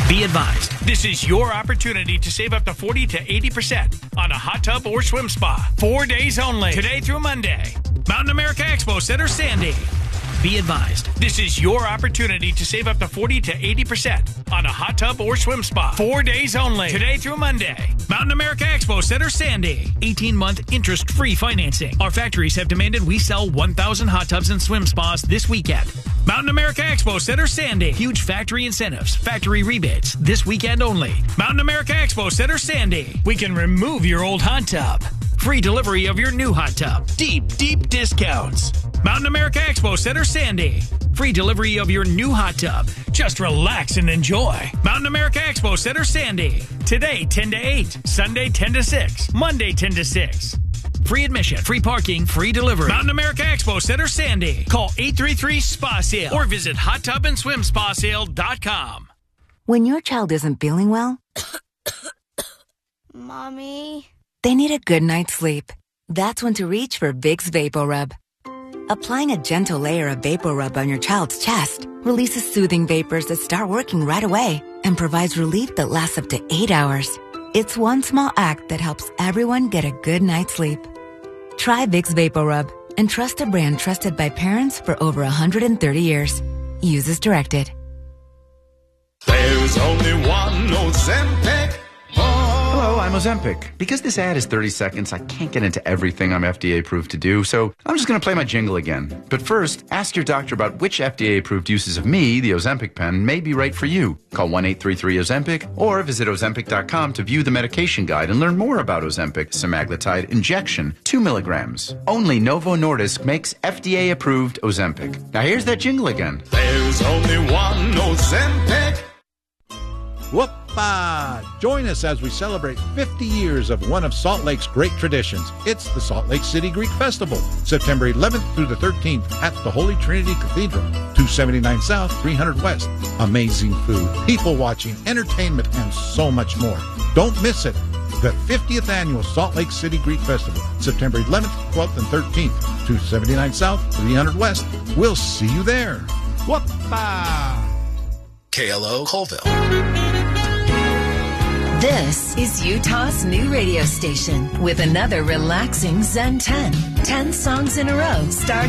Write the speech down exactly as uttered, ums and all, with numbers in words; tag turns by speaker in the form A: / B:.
A: Be advised, this is your opportunity to save up to forty to eighty percent on a hot tub or swim spa. Four days only, today through Monday. Mountain America Expo Center, Sandy. Be advised, this is your opportunity to save up to forty to eighty percent on a hot tub or swim spa. Four days only, today through Monday. Mountain America Expo Center, Sandy. eighteen-month interest-free financing. Our factories have demanded we sell one thousand hot tubs and swim spas this weekend. Mountain America Expo Center, Sandy. Huge factory incentives, factory rebates, this weekend only. Mountain America Expo Center, Sandy. We can remove your old hot tub. Free delivery of your new hot tub. Deep, deep discounts. Mountain America Expo Center, Sandy. Free delivery of your new hot tub. Just relax and enjoy. Mountain America Expo Center, Sandy. Today, ten to eight. Sunday, ten to six. Monday, ten to six. Free admission, free parking, free delivery. Mountain America Expo Center, Sandy. Call eight three three, S P A sale or visit hot tub and swim spa sale dot com.
B: When your child isn't feeling well,
C: Mommy,
B: they need a good night's sleep. That's when to reach for Vicks VapoRub. Applying a gentle layer of VapoRub on your child's chest releases soothing vapors that start working right away and provides relief that lasts up to eight hours. It's one small act that helps everyone get a good night's sleep. Try Vicks VapoRub and trust a brand trusted by parents for over one hundred thirty years. Use as directed.
D: There's only one Ozempic.
E: Hello, I'm Ozempic. Because this ad is thirty seconds, I can't get into everything I'm F D A approved to do, so I'm just going to play my jingle again. But first, ask your doctor about which F D A approved uses of me, the Ozempic pen, may be right for you. Call one eight three three Ozempic or visit Ozempic dot com to view the medication guide and learn more about Ozempic semaglutide injection, two milligrams. Only Novo Nordisk makes F D A approved Ozempic. Now here's that jingle again.
D: There's only one Ozempic.
F: Whoop-a! Join us as we celebrate fifty years of one of Salt Lake's great traditions. It's the Salt Lake City Greek Festival, September eleventh through the thirteenth at the Holy Trinity Cathedral, two seventy-nine South, three hundred West. Amazing food, people watching, entertainment, and so much more. Don't miss it. The fiftieth Annual Salt Lake City Greek Festival, September eleventh, twelfth, and thirteenth, two seventy-nine South, three hundred West. We'll see you there. Whoop-a!
G: K L O Colville.
H: This is Utah's new radio station with another relaxing Zen ten. ten songs in a row starting